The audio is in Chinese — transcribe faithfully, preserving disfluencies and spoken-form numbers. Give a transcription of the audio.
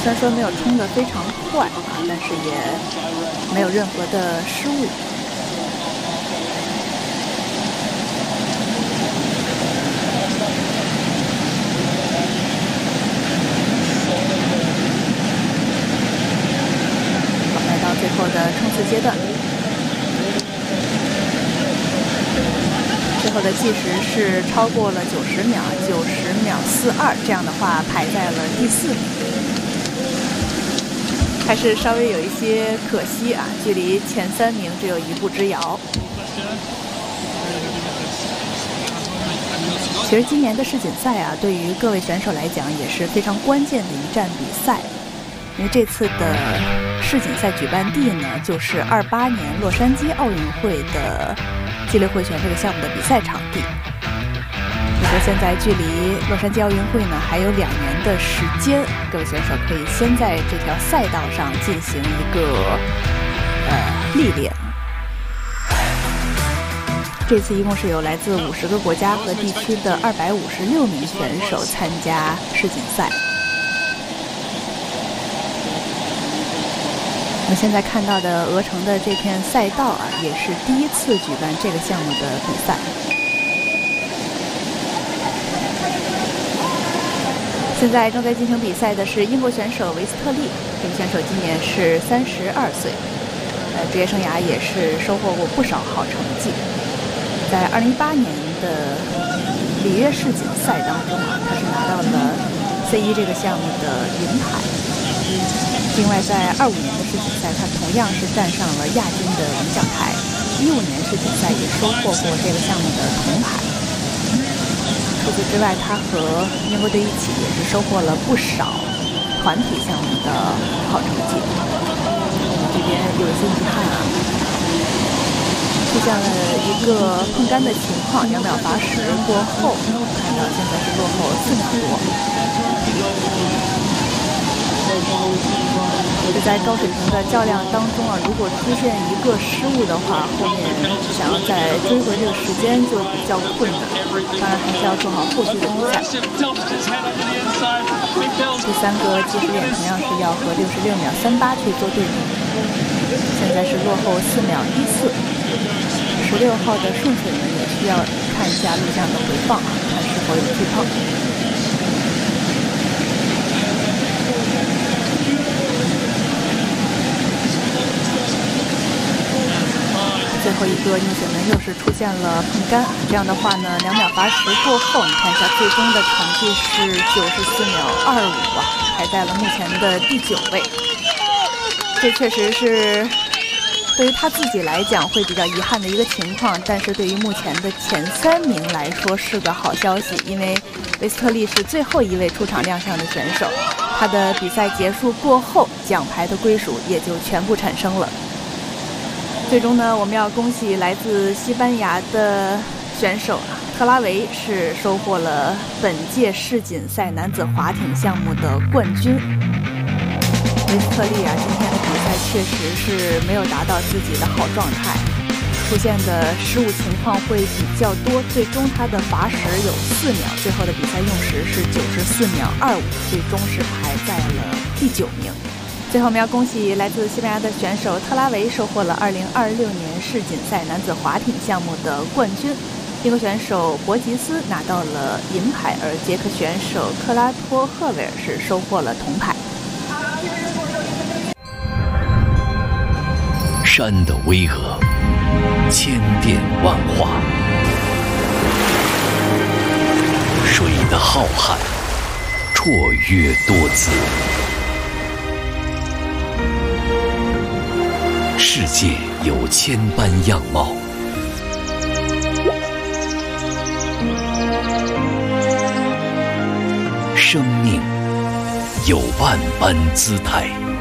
虽然说没有冲得非常快啊，但是也没有任何的失误。好，来到最后的冲刺阶段。最后的计时是超过了九十秒，九十秒四二，这样的话排在了第四名，还是稍微有一些可惜啊，距离前三名只有一步之遥。其实今年的世锦赛啊，对于各位选手来讲也是非常关键的一站比赛，因为这次的世锦赛举办地呢，就是二八年洛杉矶奥运会的激流回旋这个项目的比赛场地。所以说现在距离洛杉矶奥运会呢还有两年的时间，各位选手可以先在这条赛道上进行一个呃历练。这次一共是有来自五十个国家和地区的二百五十六名选手参加世锦赛。我们现在看到的鹅城的这片赛道啊，也是第一次举办这个项目的比赛。现在正在进行比赛的是英国选手维斯特利，这个选手今年是三十二岁，呃，职业生涯也是收获过不少好成绩。在二零一八年的里约世锦赛当中啊，他是拿到了 C 一 这个项目的银牌。另外，在二五年的世锦赛，他同样是站上了亚军的领奖台。一五年世锦赛也收获过这个项目的铜牌。除此之外，他和英国队一起也是收获了不少团体项目的好成绩。这边有一些遗憾啊，出现了一个碰杆的情况，两秒罚时过后，看到现在是落后四秒多。就在高水平的较量当中啊，如果出现一个失误的话，后面想要再追回这个时间就比较困难。当然还是要做好后续的比赛。第三个计时点同样是要和六十六秒三八去做对比。现在是落后四秒一四。十六号的顺水呢，也需要看一下录像的回放啊，看是否有剧透。最后一个逆水门又是出现了碰杆，这样的话呢，两秒罚时过后，你看一下最终的成绩是九十四秒二五啊，排在了目前的第九位。这确实是对于他自己来讲会比较遗憾的一个情况，但是对于目前的前三名来说是个好消息，因为维斯特利是最后一位出场亮相的选手，他的比赛结束过后，奖牌的归属也就全部产生了。最终呢，我们要恭喜来自西班牙的选手特拉维是收获了本届世锦赛男子划艇项目的冠军。维斯特利啊，今天的比赛确实是没有达到自己的好状态，出现的失误情况会比较多，最终他的罚时有四秒，最后的比赛用时是九十四秒二五，最终是排在了第九名。最后我们要恭喜来自西班牙的选手特拉维收获了二零二六年世锦赛男子划艇项目的冠军，英国选手博吉斯拿到了银牌，而捷克选手克拉托赫维尔是收获了铜牌。 山的巍峨，千变万化；水的浩瀚，绰约多姿。世界有千般样貌，生命有万般姿态。